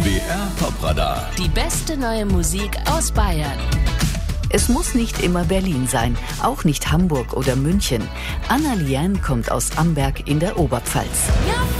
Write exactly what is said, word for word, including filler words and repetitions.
B R Top-Radar. Die beste neue Musik aus Bayern. Es muss nicht immer Berlin sein, auch nicht Hamburg oder München. Anna Liane kommt aus Amberg in der Oberpfalz. Ja.